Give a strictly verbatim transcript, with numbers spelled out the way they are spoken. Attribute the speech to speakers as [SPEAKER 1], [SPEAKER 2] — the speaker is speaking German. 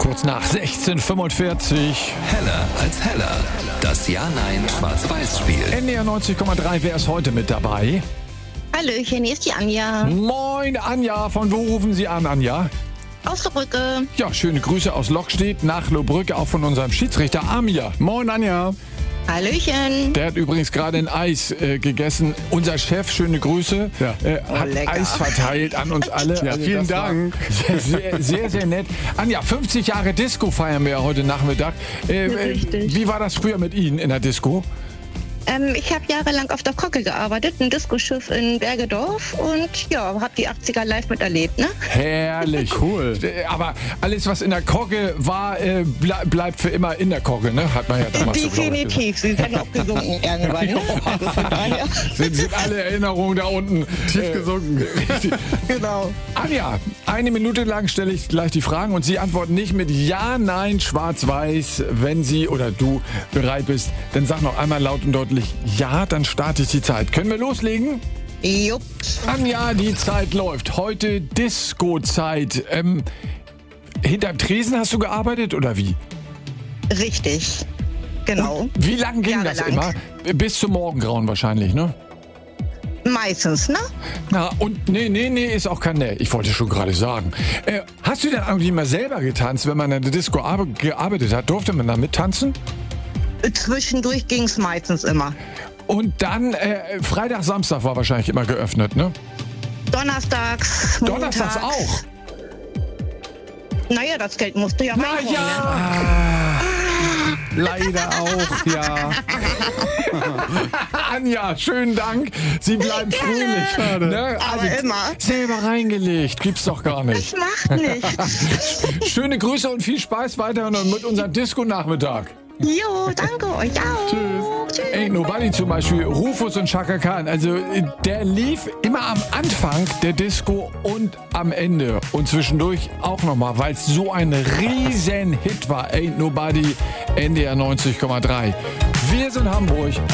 [SPEAKER 1] Kurz nach sechzehn Uhr fünfundvierzig.
[SPEAKER 2] Heller als heller. Das Ja-Nein-Schwarz-Weiß-Spiel.
[SPEAKER 1] N D R neunzig Komma drei, wer ist heute mit dabei?
[SPEAKER 3] Hallöchen, hier ist die Anja.
[SPEAKER 1] Moin Anja, von wo rufen Sie an, Anja?
[SPEAKER 3] Aus der Brücke.
[SPEAKER 1] Ja, schöne Grüße aus Lockstedt nach Lohbrücke, auch von unserem Schiedsrichter Amir. Moin Anja.
[SPEAKER 3] Hallöchen.
[SPEAKER 1] Der hat übrigens gerade ein Eis äh, gegessen. Unser Chef, schöne Grüße,
[SPEAKER 4] Ja.
[SPEAKER 1] äh, hat
[SPEAKER 3] lecker.
[SPEAKER 1] Eis verteilt an uns alle.
[SPEAKER 4] Ja, vielen
[SPEAKER 1] das war
[SPEAKER 4] Dank.
[SPEAKER 1] Sehr, sehr, sehr, sehr nett. Anja, fünfzig Jahre Disco feiern wir ja heute Nachmittag. Äh, äh,
[SPEAKER 3] Richtig.
[SPEAKER 1] Wie war das früher mit Ihnen in der Disco?
[SPEAKER 3] Ähm, ich habe jahrelang auf der Kocke gearbeitet, ein Diskoschiff in Bergedorf und ja, habe die achtziger live miterlebt, ne?
[SPEAKER 1] Herrlich.
[SPEAKER 4] Cool.
[SPEAKER 1] Äh, Aber alles, was in der Kogge war, äh, ble bleibt für immer in der Kogge, ne? Hat man ja damals so, glaub ich, gesagt.
[SPEAKER 3] Definitiv, sie werden auch gesunken irgendwann, ne? Also von daher.
[SPEAKER 1] Sind, sind alle Erinnerungen da unten
[SPEAKER 4] Tief gesunken.
[SPEAKER 3] Genau.
[SPEAKER 1] Anja, eine Minute lang stelle ich gleich die Fragen und Sie antworten nicht mit Ja, Nein, Schwarz-Weiß. Wenn Sie oder du bereit bist, dann sag noch einmal laut und deutlich Ja, dann starte ich die Zeit. Können wir loslegen?
[SPEAKER 3] Jupp.
[SPEAKER 1] Anja, die Zeit läuft. Heute Disco-Zeit. Ähm, hinterm Tresen hast du gearbeitet oder wie?
[SPEAKER 3] Richtig. Genau.
[SPEAKER 1] Wie lange ging das immer?
[SPEAKER 3] Jahrelang.
[SPEAKER 1] Bis zum Morgengrauen wahrscheinlich, ne?
[SPEAKER 3] Meistens, ne?
[SPEAKER 1] Na, und nee, nee, nee, ist auch kein Nee. Ich wollte schon gerade sagen. Äh, hast du denn eigentlich mal selber getanzt, wenn man in der Disco arbe- gearbeitet hat? Durfte man da mittanzen?
[SPEAKER 3] Zwischendurch ging es meistens immer.
[SPEAKER 1] Und dann, äh, Freitag, Samstag war wahrscheinlich immer geöffnet, ne?
[SPEAKER 3] Donnerstags,
[SPEAKER 1] Donnerstags
[SPEAKER 3] montags.
[SPEAKER 1] auch?
[SPEAKER 3] Naja, das Geld musste ja
[SPEAKER 1] Na
[SPEAKER 3] reinkommen, ne?
[SPEAKER 1] ja!
[SPEAKER 4] Leider auch, ja.
[SPEAKER 1] Anja, schönen Dank. Sie bleiben fröhlich. Ne?
[SPEAKER 3] Aber immer.
[SPEAKER 1] Selber reingelegt. Gibt's doch gar nicht.
[SPEAKER 3] Das macht nichts.
[SPEAKER 1] Schöne Grüße und viel Spaß weiter mit unserem Disco-Nachmittag.
[SPEAKER 3] Jo, danke euch auch. Tschüss. Tschüss.
[SPEAKER 1] Ey, Nobody zum Beispiel, Rufus und Chaka Khan, also äh, der lief immer am Anfang der Disco und am Ende und zwischendurch auch nochmal, weil es so ein riesen Hit war. Ain't Nobody, N D R neunzig Komma drei. Wir sind Hamburg.